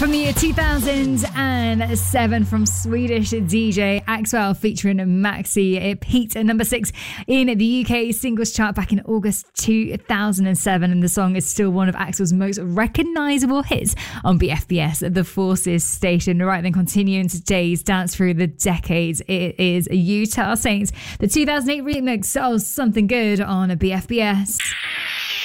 From the year 2007 from Swedish DJ Axwell featuring Maxi. It peaked at number 6 in the UK singles chart back in August 2007, and the song is still one of Axwell's most recognisable hits on BFBS, the Forces station. Right then, continuing today's dance through the decades, it is Utah Saints, the 2008 remix of Something Good on BFBS.